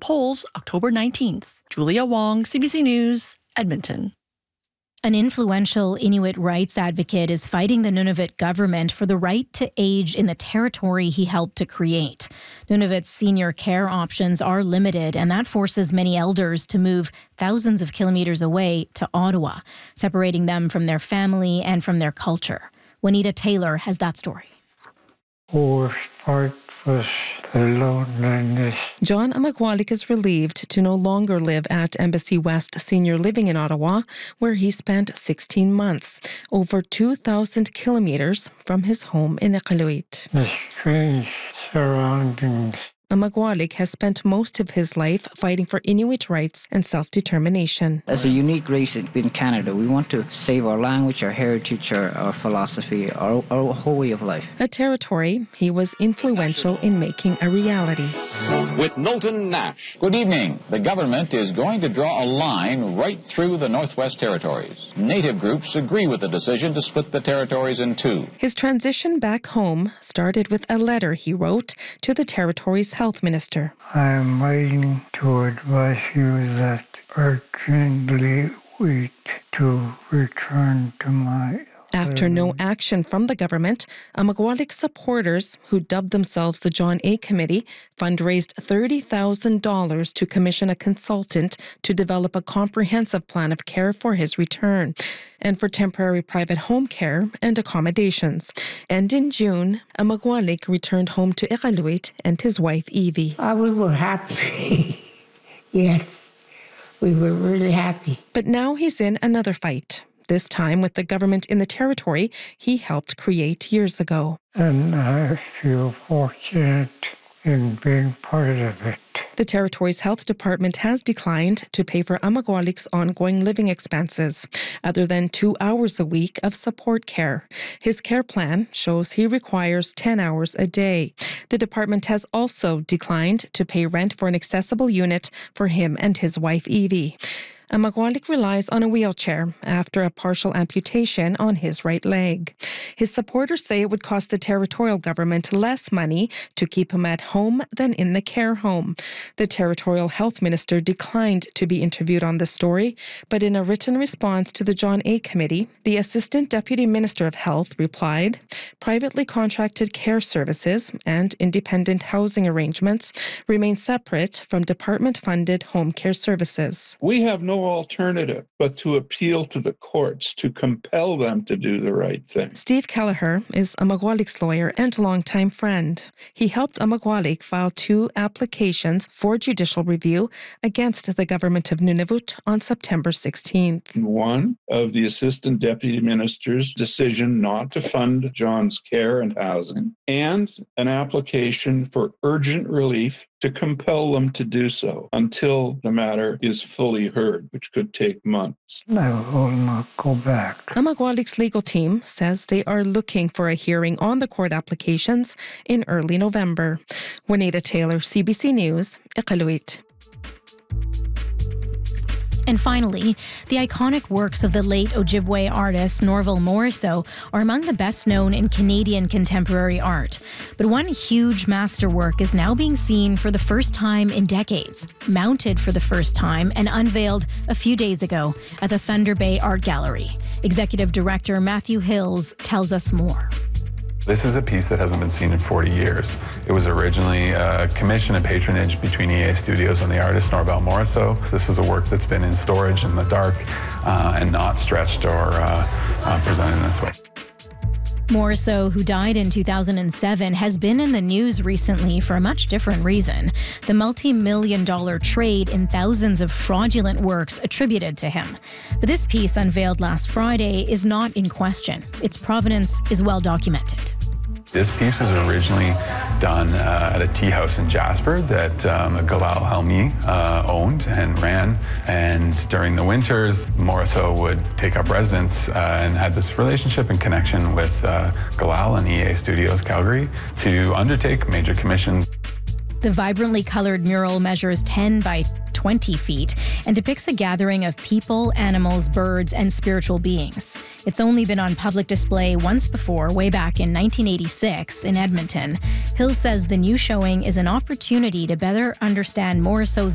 polls October 19th. Julia Wong, CBC News, Edmonton. An influential Inuit rights advocate is fighting the Nunavut government for the right to age in the territory he helped to create. Nunavut's senior care options are limited, and that forces many elders to move thousands of kilometers away to Ottawa, separating them from their family and from their culture. Juanita Taylor has that story. Worst part was the loneliness. John Amagwalik is relieved to no longer live at Embassy West Senior Living in Ottawa, where he spent 16 months, over 2,000 kilometers from his home in Iqaluit. The strange surroundings. Amagwalik has spent most of his life fighting for Inuit rights and self-determination. As a unique race in Canada, we want to save our language, our heritage, our philosophy, our whole way of life. A territory he was influential in making a reality. With Knowlton Nash. Good evening. The government is going to draw a line right through the Northwest Territories. Native groups agree with the decision to split the territories in two. His transition back home started with a letter he wrote to the territory's health minister. I am writing to advise you that urgently wait to return to my... After no action from the government, Amagwalik's supporters, who dubbed themselves the John A. Committee, fundraised $30,000 to commission a consultant to develop a comprehensive plan of care for his return and for temporary private home care and accommodations. And in June, Amagwalik returned home to Iqaluit and his wife, Evie. We were happy. Yes, we were really happy. But now he's in another fight. This time with the government in the territory he helped create years ago. And I feel fortunate in being part of it. The territory's health department has declined to pay for Amagwalik's ongoing living expenses, other than 2 hours a week of support care. His care plan shows he requires 10 hours a day. The department has also declined to pay rent for an accessible unit for him and his wife, Evie. Amagwalik relies on a wheelchair after a partial amputation on his right leg. His supporters say it would cost the territorial government less money to keep him at home than in the care home. The territorial health minister declined to be interviewed on the story, but in a written response to the John A. Committee, the Assistant Deputy Minister of Health replied, privately contracted care services and independent housing arrangements remain separate from department-funded home care services. We have no alternative but to appeal to the courts to compel them to do the right thing. Steve Kelleher is Amagwalik's lawyer and longtime friend. He helped Amagwalik file 2 applications for judicial review against the government of Nunavut on September 16th. One of the Assistant Deputy Minister's decision not to fund John's care and housing, and an application for urgent relief to compel them to do so until the matter is fully heard, which could take months. I will not go back. Amagwalik's legal team says they are looking for a hearing on the court applications in early November. Juanita Taylor, CBC News, Iqaluit. And finally, the iconic works of the late Ojibwe artist Norval Morrisseau are among the best known in Canadian contemporary art. But one huge masterwork is now being seen for the first time in decades, mounted for the first time and unveiled a few days ago at the Thunder Bay Art Gallery. Executive Director Matthew Hills tells us more. This is a piece that hasn't been seen in 40 years. It was originally a commission and patronage between EA Studios and the artist Norval Morrisseau. This is a work that's been in storage in the dark and not stretched or presented in this way. Morrisseau, who died in 2007, has been in the news recently for a much different reason: the multi-million-dollar trade in thousands of fraudulent works attributed to him. But this piece, unveiled last Friday, is not in question. Its provenance is well documented. This piece was originally done at a tea house in Jasper that Galal Helmi owned and ran. And during the winters, Morrisseau would take up residence and had this relationship and connection with Galal and EA Studios Calgary to undertake major commissions. The vibrantly colored mural measures 10 by 20 feet and depicts a gathering of people, animals, birds, and spiritual beings. It's only been on public display once before, way back in 1986 in Edmonton. Hill says the new showing is an opportunity to better understand Morrisseau's